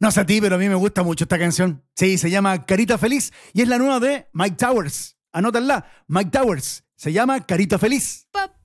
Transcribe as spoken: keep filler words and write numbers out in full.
No sé a ti, pero a mí me gusta mucho esta canción. Sí, se llama Carita Feliz y es la nueva de Mike Towers. Anótenla, Mike Towers. Se llama Carita Feliz. Pop.